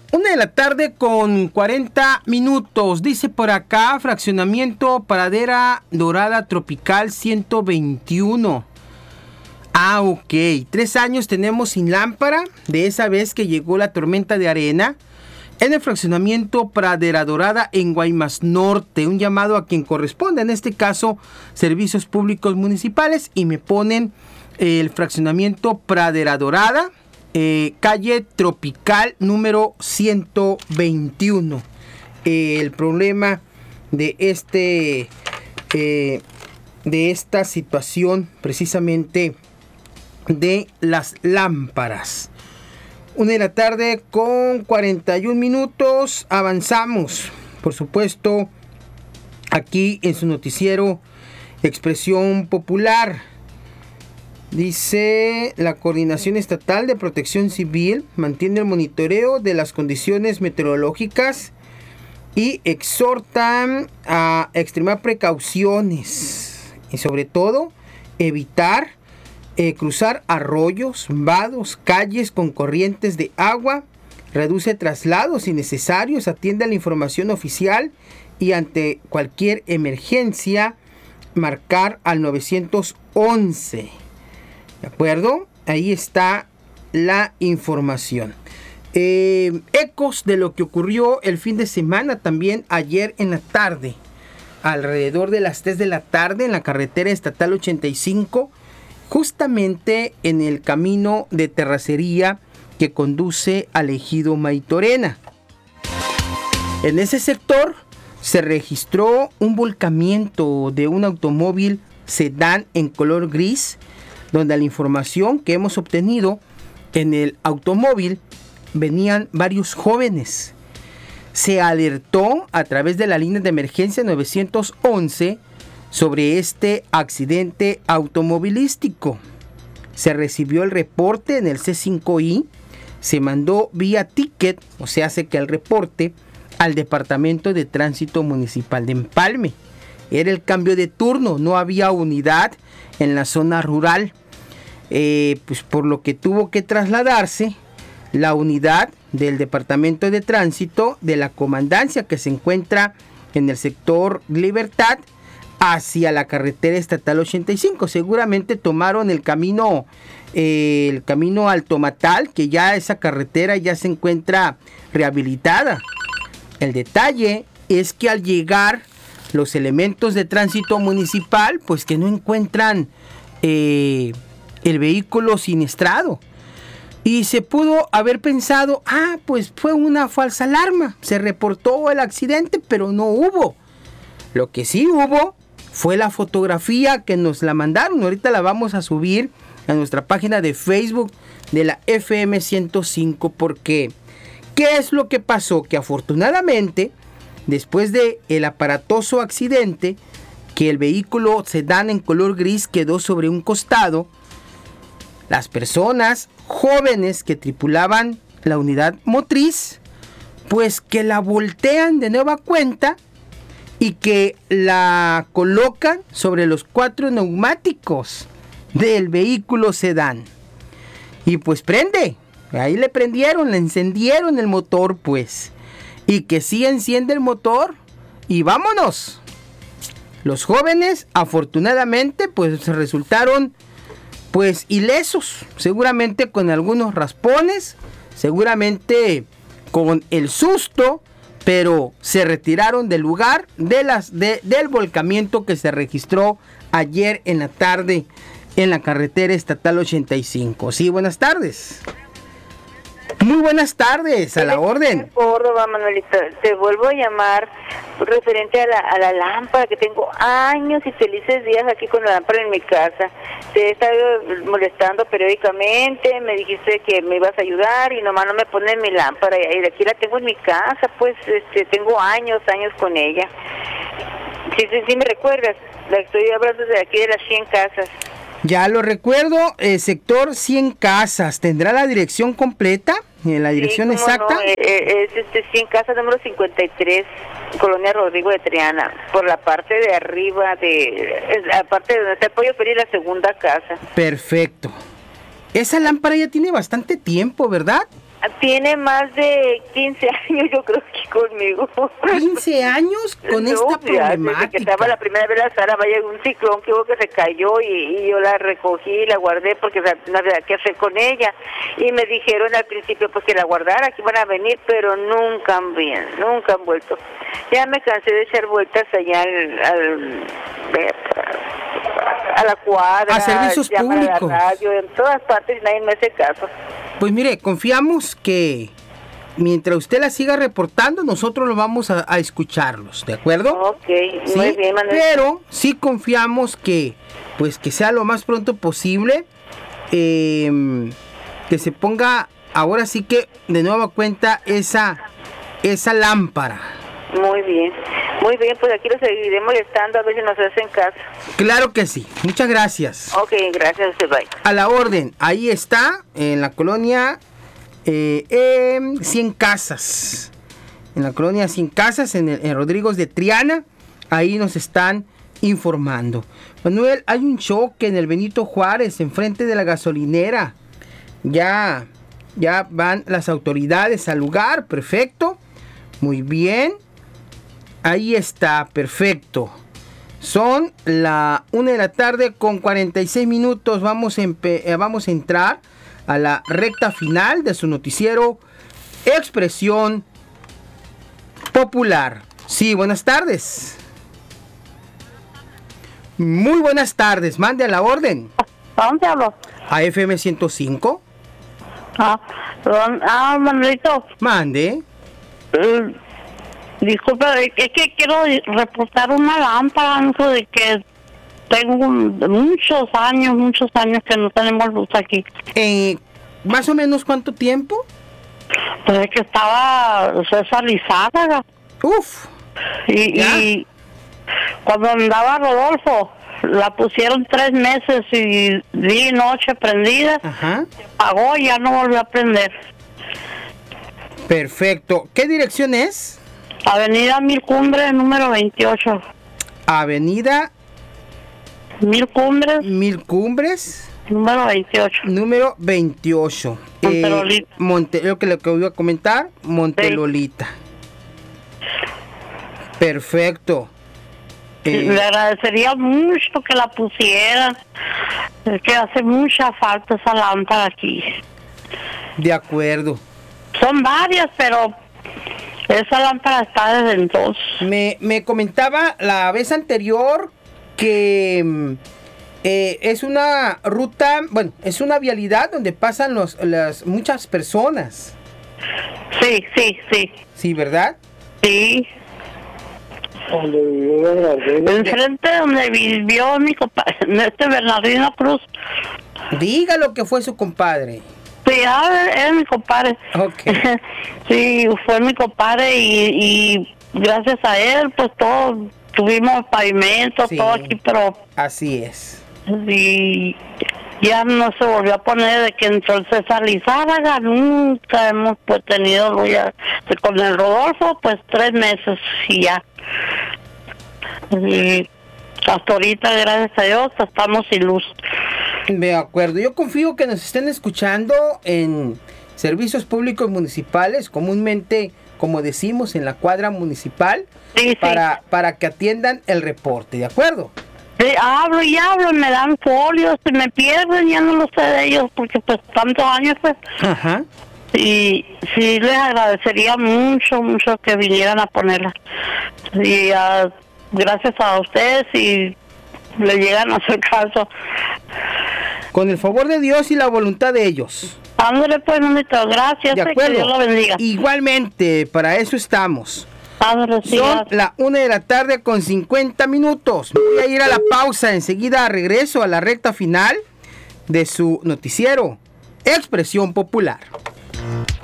1:40 p.m. Dice por acá, fraccionamiento Pradera Dorada Tropical 121. Ok, 3 años tenemos sin lámpara de esa vez que llegó la tormenta de arena en el fraccionamiento Pradera Dorada en Guaymas Norte. Un llamado a quien corresponde, en este caso Servicios Públicos Municipales, y me ponen el fraccionamiento Pradera Dorada, calle Tropical número 121. El problema de esta situación precisamente de las lámparas. 1:41 p.m. Avanzamos, por supuesto, aquí en su noticiero Expresión Popular. Dice: la Coordinación Estatal de Protección Civil mantiene el monitoreo de las condiciones meteorológicas y exhortan a extremar precauciones y sobre todo evitar cruzar arroyos, vados, calles con corrientes de agua, reduce traslados innecesarios, atiende a la información oficial y ante cualquier emergencia marcar al 911. ¿De acuerdo? Ahí está la información. Ecos de lo que ocurrió el fin de semana también ayer en la tarde, alrededor de las 3 de la tarde en la carretera estatal 85, justamente en el camino de terracería que conduce al ejido Maitorena. En ese sector se registró un volcamiento de un automóvil sedán en color gris, donde la información que hemos obtenido, en el automóvil venían varios jóvenes. Se alertó a través de la línea de emergencia 911 sobre este accidente automovilístico. Se recibió el reporte en el C5I, se mandó vía ticket, o sea, hace que el reporte al Departamento de Tránsito Municipal de Empalme. Era el cambio de turno, no había unidad en la zona rural, pues por lo que tuvo que trasladarse la unidad del Departamento de Tránsito de la Comandancia que se encuentra en el sector Libertad hacia la carretera estatal 85. Seguramente tomaron el camino Alto Matal, que ya esa carretera ya se encuentra rehabilitada. El detalle es que al llegar los elementos de tránsito municipal, pues que no encuentran el vehículo siniestrado. Y se pudo haber pensado, pues fue una falsa alarma. Se reportó el accidente, pero no hubo. Lo que sí hubo fue la fotografía que nos la mandaron. Ahorita la vamos a subir a nuestra página de Facebook de la FM 105. Porque, ¿qué es lo que pasó? Que afortunadamente, después de el aparatoso accidente, que el vehículo sedán en color gris quedó sobre un costado, las personas jóvenes que tripulaban la unidad motriz, pues que la voltean de nueva cuenta y que la colocan sobre los 4 neumáticos del vehículo sedán. Y pues prende, ahí le prendieron, le encendieron el motor, pues. Y que sí enciende el motor y vámonos. Los jóvenes, afortunadamente, pues resultaron pues ilesos, seguramente con algunos raspones, seguramente con el susto, pero se retiraron del lugar del volcamiento que se registró ayer en la tarde en la carretera estatal 85. Sí, buenas tardes. Muy buenas tardes, a la orden. Córdoba, Manuelito, te vuelvo a llamar referente a la lámpara, que tengo años y felices días aquí con la lámpara en mi casa. Te he estado molestando periódicamente, me dijiste que me ibas a ayudar y nomás no me ponen mi lámpara, y aquí la tengo en mi casa, pues tengo años con ella. Sí, me recuerdas, la estoy hablando de aquí de las 100 casas. Ya lo recuerdo, sector 100 casas. ¿Tendrá la dirección completa? ¿La dirección exacta? No, es 100 casas, número 53, Colonia Rodrigo de Triana, por la parte de arriba, aparte de donde está el Pollo Feliz, la segunda casa. Perfecto. Esa lámpara ya tiene bastante tiempo, ¿verdad? Tiene más de 15 años, yo creo que conmigo. 15 años con esta problemática. Desde que estaba la primera vez la Sara, vaya un ciclón que hubo que se cayó y yo la recogí y la guardé porque no había qué hacer con ella. Y me dijeron al principio pues que la guardara, que iban a venir, pero nunca han vuelto. Ya me cansé de echar vueltas allá a la cuadra, a servicios públicos, a la radio, en todas partes, y nadie me hace caso. Pues mire, confiamos que mientras usted la siga reportando, nosotros lo vamos a escucharlos, ¿de acuerdo? Ok, ¿sí? Muy bien, Manuel. Pero sí confiamos que sea lo más pronto posible, que se ponga ahora sí que de nueva cuenta esa lámpara. Muy bien, pues aquí lo seguiré molestando a ver si nos hacen caso. Claro que sí, muchas gracias. Ok, gracias, usted, bye. A la orden, ahí está, en la colonia 100 Casas. En la colonia 100 Casas, en Rodríguez de Triana, ahí nos están informando. Manuel, hay un choque en el Benito Juárez, enfrente de la gasolinera. Ya van las autoridades al lugar, perfecto. Muy bien. Ahí está, perfecto. Son la 1 de la tarde con 46 minutos. Vamos a entrar a la recta final de su noticiero Expresión Popular. Sí, buenas tardes. Muy buenas tardes, mande a la orden. ¿A dónde hablo? A FM 105. Manuelito. Mande. Disculpa, es que quiero reportar una lámpara, hijo, de que tengo muchos años que no tenemos luz aquí. ¿Más o menos cuánto tiempo? Pues es que estaba César Lizárraga. Uf. Y cuando andaba Rodolfo, la pusieron 3 meses y día y noche prendida. Ajá. Se apagó y ya no volvió a prender. Perfecto. ¿Qué dirección es? Avenida Mil Cumbres, número 28. Avenida Mil Cumbres. Mil Cumbres. Número 28. Número 28. Montelolita. Lo que voy a comentar, Montelolita. Sí. Perfecto. Le agradecería mucho que la pusieran. Es que hace mucha falta esa lámpara aquí. De acuerdo. Son varias, pero esa lámpara está desde entonces. Me comentaba la vez anterior que es una ruta, bueno, es una vialidad donde pasan muchas personas. Sí. Sí, ¿verdad? Sí. Enfrente donde vivió mi compadre, Bernardino Cruz. Diga lo que fue su compadre. Sí, es mi compadre. Okay. Sí, fue mi compadre y gracias a él, pues todo, tuvimos pavimento, sí, todo aquí, pero... Así es. Y ya no se volvió a poner de que entró el César Lizárraga, nunca hemos pues tenido luz ya. Con el Rodolfo, pues 3 meses y ya. Y hasta ahorita, gracias a Dios, estamos sin luz. De acuerdo, yo confío que nos estén escuchando en servicios públicos municipales, comúnmente, como decimos, en la cuadra municipal, sí, para que atiendan el reporte, ¿de acuerdo? Sí, hablo y me dan folios, y me pierden, ya no lo sé de ellos, porque pues tantos años, pues. Ajá. Y sí, les agradecería mucho que vinieran a ponerla. Y gracias a ustedes, y le llegan a hacer caso. Con el favor de Dios y la voluntad de ellos. Ándale pues, mamita, gracias, de acuerdo. Que Dios lo bendiga. Igualmente, para eso estamos. Ándale, sí, son la 1 de la tarde con 50 minutos. Voy a ir a la pausa, enseguida regreso a la recta final de su noticiero Expresión Popular.